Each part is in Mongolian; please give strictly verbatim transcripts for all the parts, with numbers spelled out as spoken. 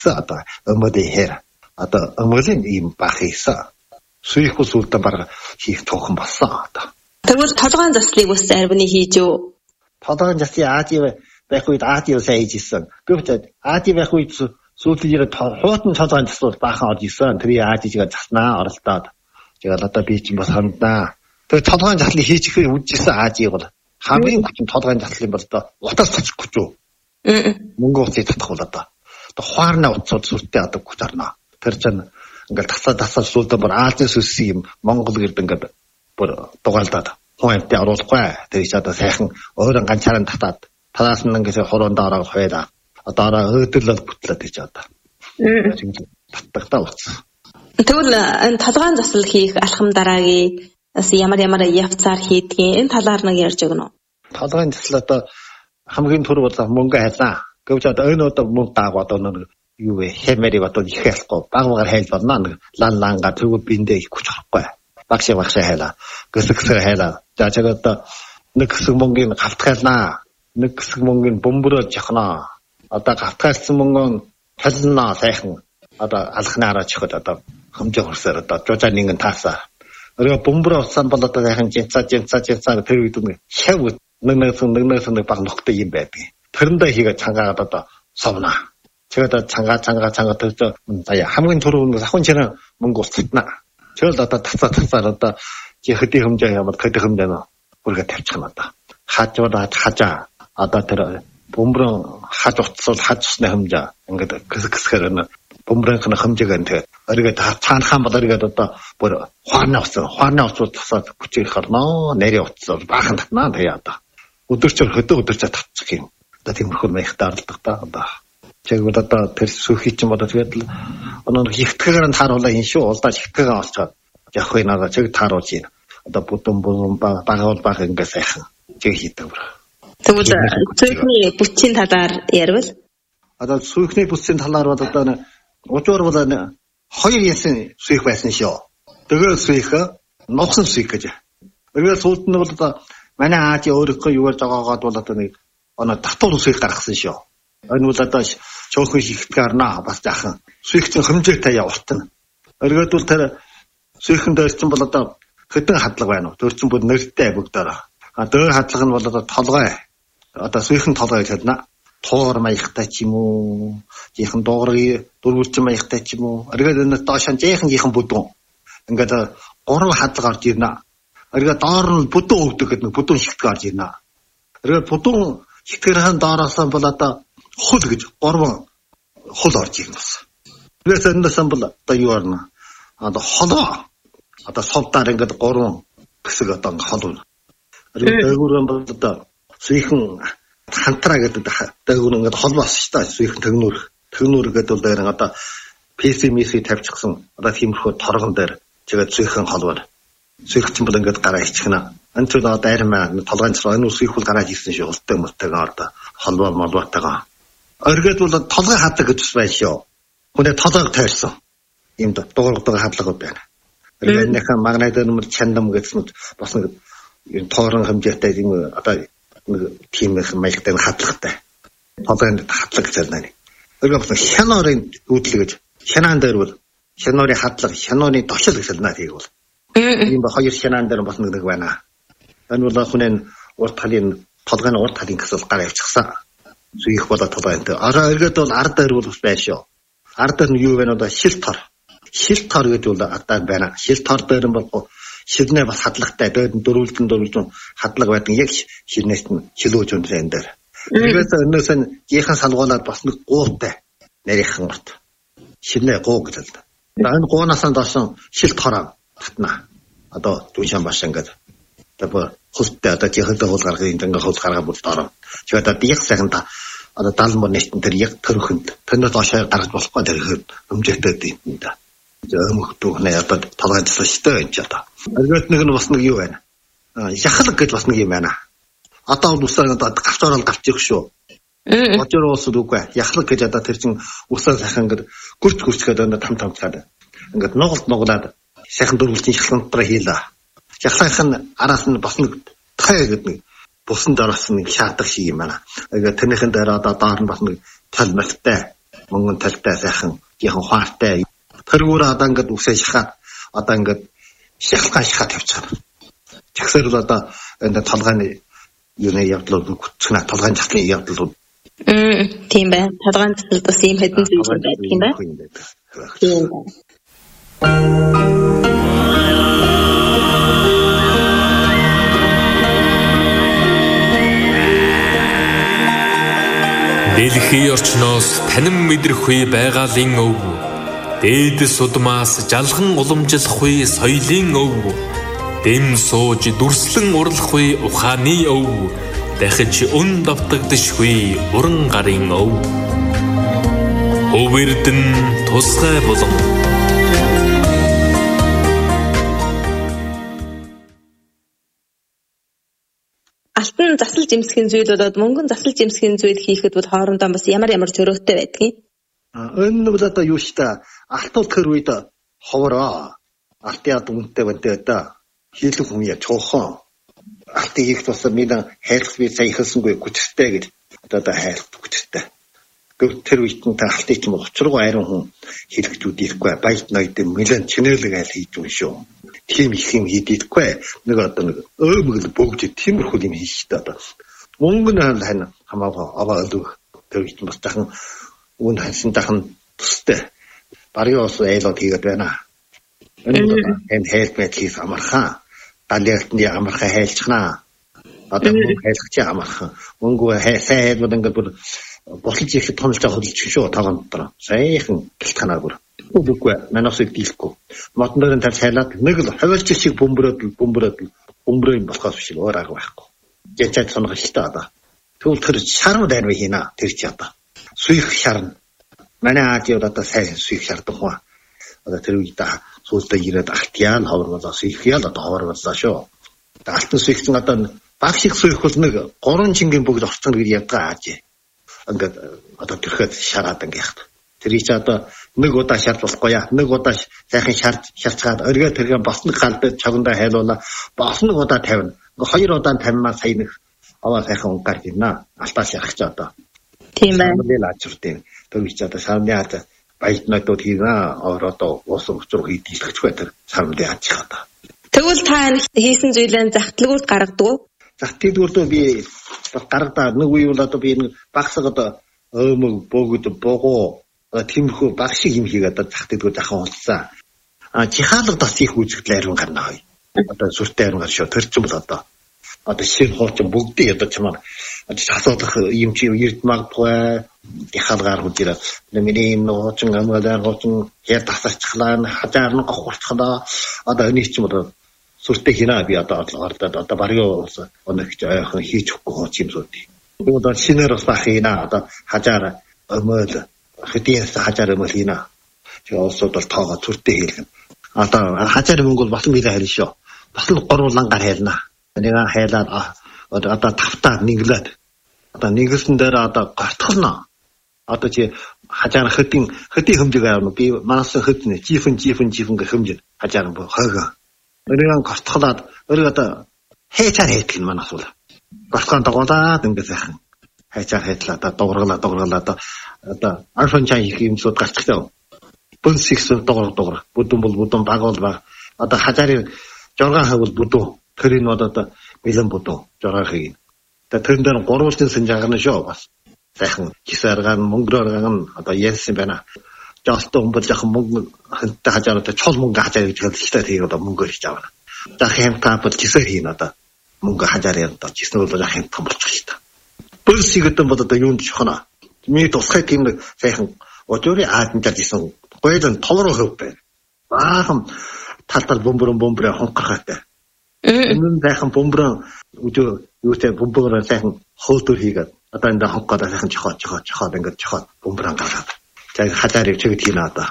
одоо өмөдөө хэр одоо өмөлийн ийм бах хийсэн. Сүйх ус үлдэн бараг хийх тоохон болсон одоо. Тэгвэл толгойн заслыг бас арбаны хийж юу? Толгойн заслыг аадив байх үед аадив сайн хийж исэн. Гэвч аадив байх үед сүүлдээ хуутан толгойн заслууд баахан орж исэн. Тэр аадивгээ заснаа оролдоод. Тэгээд одоо би чинь бас ханднаа. Тэгээд толгойн заслыг хийчихээ үдчихсэн аадив бол хамгийн хүчин толгойн заслын бол одоо утас тачих гэж юу? Аа. Мөнгө утсыг татах бол одоо. Одоо хуарна утсууд сүртэй одоо гэж арна. Тэр чинь ингээл тасаа тасаа сүүлдээ бүр Азийн сүсийг юм Монгол гэрд ингээд бүр дугаалдаад хуйнтай оруулахгүй. Тэр их одоо сайхан өөрөө ганцаараа татаад талаас нь ингээд хуруундаа ороод хойдаа. Одоо ороо өөдөрлөл бүтлээд гэж одоо. Аа. Татдагтаа утас. Тэгвэл энэ толгойн засал хийх алхам дараагийн бас ямар ямар явцаар хийдгийг энэ талаар нэг ярьж өгнө үү? Толгойн засал одоо хамгийн түрүү бол мөнгө хайлаа. Гэвч одоо энэ одоо мөнгө даагаад одоо юу вэ? Хэмэрийг одоо их хэлэхгүй. Баг багаар хайлж болно. Лан ланга тэгвэл биндээ их хүч харахгүй. Багшаа багшаа хайлаа. Гэсэг гэсэг хайлаа. За чаг одоо нэг хэсэг мөнгөний гавтгайлнаа. Нэг хэсэг мөнгөний бөмбөрөж явахнаа. Одоо гавтгайлсан мөнгөө талнаа сайхан. Одоо алхнаараа чиход одоо хэмжээ хурсаар одоо жужаа нэгэн таасаа. Өрөө бөмбөрөө уцсан бол одоо сайхан жинцаа жинцаа жинцаа тэр үед нэг шав нэг нэг нэг нэг баг нөхдөй юм байдаг. Тэрэндээ хийгээ цангаагаад одоо совнаа. Тэгээд цангаа цангаа цангаа тэр заяа хамгийн түрүүнд ахын чирэн мөнгө устгатна. Тэгэл одоо тацаа тацаа одоо хэдий хэмжээ ямар хэдий хэмжээ нөө бүргээ тавьчихна одоо. Хажууд хажаа одоо тэр бөмбөрөн хаж утсвал хаж усны хэмжээ ингээд гэсэг гэсгээр бөмбөрөнх нь хэмжээг тэгээд өргөд цаанахаан бол өргөд одоо бүр хуарна уцсан хуарна уцвал тасаад бүчих харнаа нэрийн утсвал баахан татнаа тэгээ одоо. Өдөрчөр хөдөө өдөрчөө татчих юм. Одоо тиймэрхүү маягтай оролдог та одоо. Чигвэл одоо тэр сүхий ч юм одоо тэгээд л оноо хихтгэгээр нь тааруулаа энэ шүү улдаа хихтгэгээ олцоод явах юм аа чиг тааруулж юм. Одоо бүдэн бүдэн багаал баг ингээ сайхан чиг хийдэг бүр. Тэгвэл сүхний бүтцийн талаар ярил. Одоо сүхний бүтцийн талаар бол одоо учуур бол хоёр ясын сүх байсан шүү. Тэгээд сүх ноцсон сүх гэж. Тэгээд сүүлд нь бол одоо манай Ази өөрөөхөө юу гэж байгаагаад бол одоо нэг оноо татвар сүх гаргасан шүү. Энэ бол одоо чөөхөн хихтгэе арнаа бас жаахан сүхцэн хэмжээтэй явуултана. Өргөд бол тэр сүхэн дээр чинь бол одоо хэдэн хадлага байна уу? Тэр чинь бүр нэртэй бүгдээрээ. А дээр хадлага нь бол одоо толгой. Одоо сүхэн толгой гэж хэлнэ. Туур маягтай ч юм уу, жихэн дуурай дөрвөлчин маягтай ч юм уу. Өргөд энэ доошоо жихэн жихэн бүдүүн. Ингээд гурван хадлага орж ирнэ. Өргөд доор нь бүдүүн өгдөг гэдэг нэг бүдүүн хихтгэе орж ирнэ. Өргөд бүдүүн хихтгэрийн доороос бол одоо хул гэж гурван хул орж ирнэ бас. Тэгээс эндээс бол одоо юу арна? Одоо холоо. Одоо совдаар ингээд гурван хэсэг одоо хол. Дээгүүрэн бол одоо сүйхэн хантраа гэдэг дээгүүр ингээд хол болсон шүү дээ. Сүйхэн төгнөр. Төгнөр гэдэг бол дээр одоо пессимиси тавьчихсан. Одоо тиймэрхүү торгон дээр тэгээд сүйхэн хол байна. Сүйхчин бол ингээд гараа ичгэнэ. Ант одоо дайрмаа толгойн цараа энэ сүйхүүл гараад ирсэн шүү. Ултай мөртэйгээ одоо холбоо молбоотойгоо. Өргөд бол толгой хадлаг гэж байна шүү. Хүнээ толгойг тойрсон. Ийм дуургадаг хадлагууд байна. Өргөднийхээ магнит нөмөр чандам гэсэн бас нэг тоорон хэмжээтэй юм одоо нэг тийм их маягтай хадлагтай. Толгойн хадлаг гэж байна. Өргөд бас хянорын үүдэл гэж хянаан дээр бол хянорын хадлага, хянорын дошил гэж байна тийм бол. Ийм ба хоёр хянаан дээр бас нэг байна. Энэ бол хүнээ урт талын толгойн урт талын гэсэл гараа явчихсан. Зүих болоо толгойнтой. Араа өргөд бол ард дээр бол байна шүү. Ард дээр нь юу вэ нөө шил тор. Шил тор гэдэг бол ардаа байна. Шил тор дээр нь бол шилнээ бас хадлагтай. Дээр нь дөрвөлдөн дөрвөлдөн хадлага байдаг. Яг шилнээс нь шилүүж өндөр энэ дээр. Тэрээс өнөөс нь жихэн салгуулаад бас нэг гуутай нарийнхан урт. Шилнээ гуу гэж л да. Энэ гуунаас нь доош шил тороо татна. Одоо дүншан баш ингээд. Тэр хөлтөө одоо жихэндээ хул гаргах юм ингээ хул гаргаа бүр дороо. Тэгээд одоо яг сайхан та одоо даалмор нэстэн тэр яг төрөхөнд тэрнээс доошоо гаргаж болохгүй тэр хэмжээтэй юм да. Өмхтүүхнээ одоо толгойд засал штэй энэ ч одоо. Өргөд нэг нь бас нэг юу байна. Яхалаг гэж бас нэг юм байна. Одоо усаар одоо гавцаарал гавчих шүү. Очор уусд үгүй. Яхалаг гэж одоо тэр чин усаа сайхан ингээд гүрч гүрчгээд одоо там тамцаад. Ингээд нугалт нуглаад сайхан дөрвөлжин шалхантраа хийлээ. Яхлагийнх нь араас нь бас нэг тай гэдэг нэг бусан дороос нэг шаатах шиг юм байна. Тэгээд тэрнийхэн дээр одоо доор нь бас нэг тал мэлтэй мөнгөн талтай сайхан яхан хуартай тэргүүр одоо ингээд үсээ шахаад одоо ингээд шахалгаа шахаад тавьчихна. Тэгсээр л одоо энэ толгойн юуны явдлууд гүцгнэ толгойн заслын явдлууд. Мм тийм бай. Толгойн заслд бас ийм хэдэн зүйл байдаг юм байна. Тийм бай. Дэлхийн орчноос танин мэдрэхгүй байгалийн өв. Дээдэс удмаас жалган уламжлахгүй соёлын өв. Дэм сууж дүрслэн урлахгүй ухааны өв. Дахиж өн давтагдшгүй уран гарын өв. Өвөрдөн тусгай болон алтан засал жимсгийн зүйл болоод мөнгөн засал жимсгийн зүйл хийхэд бол хоорондоо бас ямар ямар зөрөөтэй байдгийг. Энэ бол одоо юу ч та алтан тэр үед ховороо алтын дүнтэй бэнтэй одоо хийлэг хүн я чуухан алтын их тус минь хайлт би сая ихсэнгүй гүцтэй гэж одоо хайлт гүцтэй. Гэвч тэр үед нь та алтын ч юм учиргүй айрын хүн хийлэгчүүд ирэхгүй баят ноёд мэлэн чинэлэг айл хийж юм шүү. Тийм их юм хийдэггүй нэг одоо нэг өөмгөл бөгж тиймэрхүү юм хийжтэй одоо мөнгө нь хань хамаагүй аваа өлөг тэр үед бас тахан үн хансан тахан тустай бариу ус айлууд хийгээд байна. Энэ хэлбэт хийх амархан далиалтны амархан хайлчнаа одоо мөнгө хайлгч амархан мөнгө хайсаад бол ингээд бүр бослж их томлж хөлж шүү таган дотор сайхан гэлтханаа бүр үгүй манасыг дийлэхгүй мотнорын тавь хайлаад нэг л хавилч шиг бөмбөрөд бөмбөрөд бөмбөрийн болохоос биш өөр арга байхгүй жичээд сонох шүү дээ одоо тэгвэл тэр шарм дайрмыг хийнэ тэр чи одоо суих шарн манай аадиуд одоо сайн суих шардаг хөө одоо тэр үед сүүлдээ ирээд алтяан ховорволоо суих ял одоо ховорволоо шүү алтан суихсан одоо баг шиг суих бол нэг гурван чингийн бүгд орцсон гэж ядгаа ааж ингээд одоо тэрхэд шараад ингээд тэр их одоо нэг удаа шарж болохгүй яа нэг удаа сайхан шарж шарцгаад өргөө тэргээ босног халдад чагнда хайлуулаа босног удаа тавина хоёр удаа тавьмаа сая нэг аваа сайхан унгаар гинэ алтаа шарах ч одоо тийм байна мэл ачиртэй тэр их одоо сарны хата баят нотод хийна ороо ус учруу хийдэлгч бай тэр сарны аачих одоо тэгвэл та хийсэн зүйлээ захтлагууд гаргадаг уу захтлагуудаа би гаргадаа нэг үе бол одоо би нэг багсаг одоо өөмөг богд богоо тиймэрхүү баг шиг юм хийгээд одоо захтлагууд ахаа болцсон а чихаалга бас их үзэгдэл айрын гарна хай одоо сүртэй айрын гар шүү тэр ч юм бол одоо одоо шин хооч бүгдийг одоо чамаар асуудах юм чи эрд магадгүй чихаалгаар хүдэрэ миний нууч амгалаар хооч яа тасарчлаа хажаар нь гохорцхлаа одоо энийг ч юм бол сүртэй хийнэ би одоо ордод одоо бариу ус өнөг ойхон хийж өгөхгүй хооч юм сууд. Би одоо шинээр бас хийнэ одоо хажаар өмөл хэдийс хажаар өмөл хийнэ. Тэг олсод бол тоогоо сүртэй хийлгэн. Одоо хажаар мөнгө бол бас мэлээ хэлнэ шүү. Бас л гурвангаар хэлнэ. Нэг хайлаад одоо тавтаа нэглээд одоо нэгсэн дээр одоо гортхолно. Одоо чи хажаар хэдийн хэдийн хэмжээг авна би манаас хэдэн жифэн жифэн жифэн гэх хэмжээ хажаар бо хойгоо. Өрөөн гортхолоод өрөө одоо хайчаар хийтгэн манаас бол. Гортхон дагуулаад ингэ сайхан хайчаар хийтлээ одоо дуургалаа дуургалаа одоо одоо арфан чай их юмсууд гарчихсан. Бөнс их дуурал дуурал бүдүн бол бүдүн баг бол баг одоо хажаарын жорган хавл бүдүн тэрийн одоо бэлэн бүдүн жорган хийг. Тэгээ тэрэн дээр гурвуултын сэнжаагна шүү бас. Сайхан кисаргаан мөнгөрөөрган одоо ярьсан байна. Жолтой өмбөл яхан мөнгө хэнтэй хажаар одоо чул мөнгө хажаар гэж хэлдэг тийм одоо мөнгө хийж авна. За хэмтаа бол кисэр хийн одоо мөнгө хажаар яа одоо кисэр бол хэмтаа болчих юм. Бөлсийг одоо бол одоо юунд чухна. Миний тусгай тийм нэг сайхан өдөрийн ааднаар жисэн гойлон товроо хөв байна. Баахан тал тал бөмбөрөн бөмбөрөө хонхохтой. Энэ сайхан бөмбөрөн өдөө юутай бөмбөрөө сайхан хөөдөр хийгээд одоо энэ хонхохоо сайхан чохоо чохоо чохоо ингээд чохоо бөмбөрөн гаргаад. За хажаарыг чигт хийнэ одоо.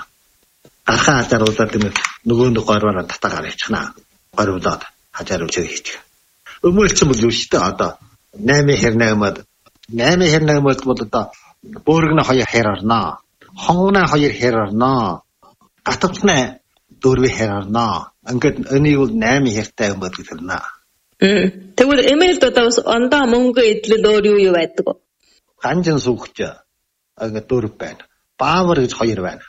Гархаа хажааруулаад тийм нөгөө нэг гороор татагаар явчихна. Гориулаад хажаар үчиг хийчих. Өмөлч юм бол юу штэ одоо наймын хэрнэмэд наймын хэрнэмэд бол одоо бөөргөн хоёр хэр орно. Хонгоны хоёр хэр орно. Гатвцны дөрвийн хэр орно. Ингээд энийг бол наймын хэртэй юм байдаг хэлнэ. Мм. Тэгвэл эмээлд одоо бас ондоо мөнгө идэл өөр юу юу байдаг вэ? Ганжин сүгч. Ингээд дөрв байна. Баавар гэж хоёр байна.